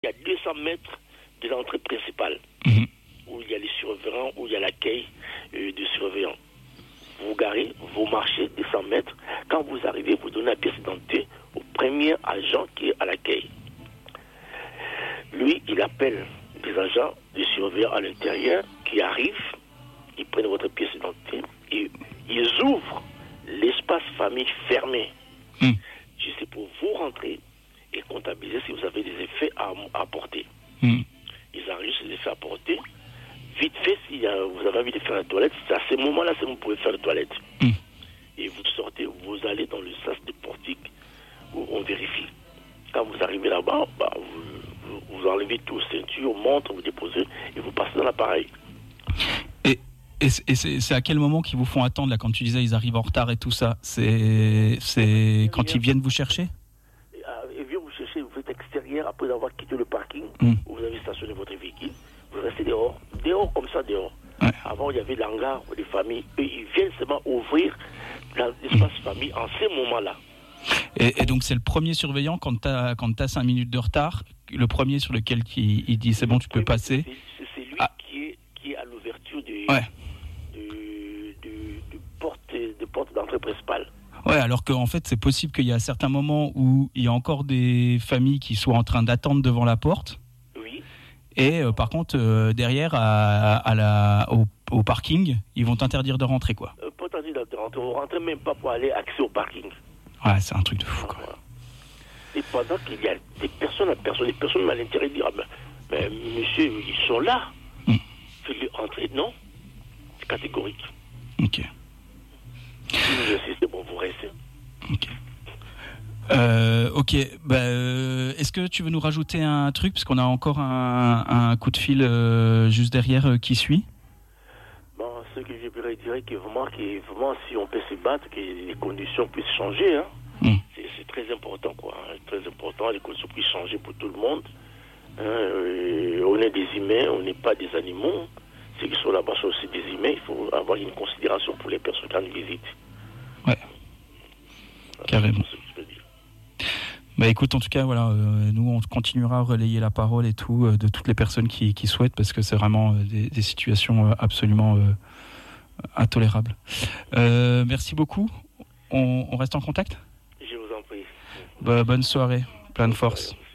Il y a 200 mètres de l'entrée principale, où il y a les surveillants, où il y a l'accueil de surveillants. Vous garez, vous marchez 200 mètres. Quand vous arrivez, vous donnez la pièce d'identité au premier agent qui est à l'accueil. Lui, il appelle des agents de surveillants à l'intérieur qui arrivent, ils prennent votre pièce d'identité et ils ouvrent l'espace famille fermé. Juste pour vous rentrer et comptabiliser si vous avez des effets à apporter. Ils enregistrent les effets à apporter. Vite fait, si vous avez envie de faire la toilette, c'est à ce moment-là que vous pouvez faire la toilette. Et vous sortez, vous allez dans le sas de portique où on vérifie. Quand vous arrivez là-bas, vous enlevez tout, ceinture, montre, vous déposez et vous passez dans l'appareil. Et c'est à quel moment qu'ils vous font attendre là, quand tu disais ils arrivent en retard et tout ça? C'est quand ils viennent vous chercher? Ils viennent vous chercher, vous êtes extérieur après avoir quitté le parking où vous avez stationné votre véhicule. Vous restez dehors comme ça, dehors. Ouais. Avant, il y avait l'hangar des familles. Eux, ils viennent seulement ouvrir l'espace famille en ces moments-là. Et donc, c'est le premier surveillant, quand tu as 5 minutes de retard, le premier sur lequel il dit c'est bon, tu peux passer. C'est lui qui est à l'ouverture de porte d'entrée principale. Ouais, alors qu'en fait, c'est possible qu'il y a certains moments où il y a encore des familles qui soient en train d'attendre devant la porte. Oui. Et par contre, derrière, au parking, ils vont t'interdire de rentrer, quoi. Pas interdire de rentrer. Vous ne rentrez même pas pour aller accès au parking. Ouais, c'est un truc de fou, quoi. Voilà. Et pendant qu'il y a des personnes à l'intérieur disent mais monsieur, ils sont là. Faites-les entrer. Non. C'est catégorique. Ok. Si vous insistez, bon, vous restez. Ok. Est-ce que tu veux nous rajouter un truc, parce qu'on a encore un coup de fil juste derrière qui suit? Bon, ce que je voudrais dire, que vraiment, si on peut se battre, que les conditions puissent changer. Hein. C'est très important, quoi. Très important. Les conditions puissent changer pour tout le monde. On est des humains, on n'est pas des animaux. Ceux qui sont là-bas sont aussi des humains. Il faut avoir une considération pour les personnes qui nous visitent. Ouais. Carrément. Bah écoute, en tout cas, voilà, nous on continuera à relayer la parole et tout de toutes les personnes qui souhaitent, parce que c'est vraiment des situations absolument intolérables. Merci beaucoup. On reste en contact. Je vous en prie. Bonne soirée, plein de force.